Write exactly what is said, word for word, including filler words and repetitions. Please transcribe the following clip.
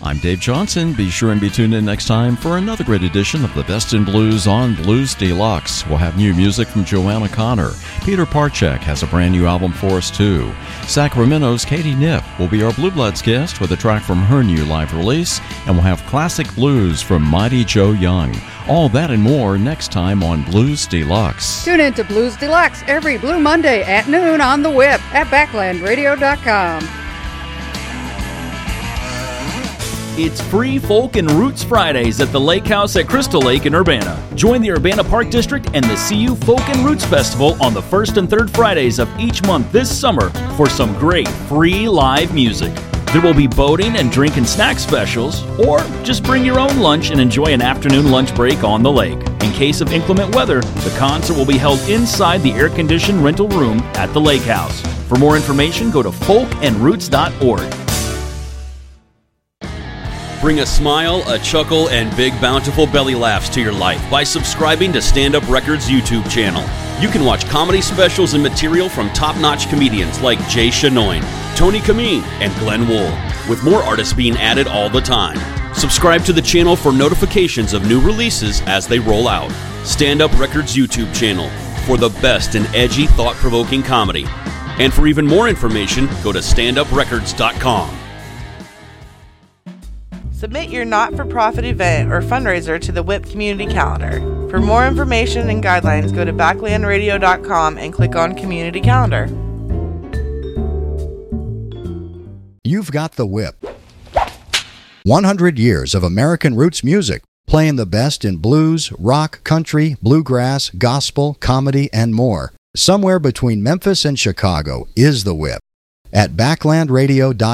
I'm Dave Johnson. Be sure and be tuned in next time for another great edition of the Best in Blues on Blues Deluxe. We'll have new music from Joanna Connor. Peter Parchek has a brand new album for us, too. Sacramento's Katie Knipp will be our Blue Bloods guest with a track from her new live release, and we'll have classic blues from Mighty Joe Young. All that and more next time on Blues Deluxe. Tune in to Blues Deluxe every Blue Monday at noon on the Whip at backland radio dot com. It's Free Folk and Roots Fridays at the Lake House at Crystal Lake in Urbana. Join the Urbana Park District and the C U Folk and Roots Festival on the first and third Fridays of each month this summer for some great free live music. There will be boating and drink and snack specials, or just bring your own lunch and enjoy an afternoon lunch break on the lake. In case of inclement weather, the concert will be held inside the air-conditioned rental room at the Lake House. For more information, go to folk and roots dot org. Bring a smile, a chuckle, and big bountiful belly laughs to your life by subscribing to Stand Up Records YouTube channel. You can watch comedy specials and material from top-notch comedians like Jay Shanoin, Tony Kameen, and Glenn Wool, with more artists being added all the time. Subscribe to the channel for notifications of new releases as they roll out. Stand Up Records YouTube channel for the best in edgy, thought-provoking comedy. And for even more information, go to stand up records dot com. Submit your not-for-profit event or fundraiser to the Whip Community Calendar. For more information and guidelines, go to backland radio dot com and click on Community Calendar. You've got the Whip. one hundred years of American roots music, playing the best in blues, rock, country, bluegrass, gospel, comedy, and more. Somewhere between Memphis and Chicago is the Whip. At backland radio dot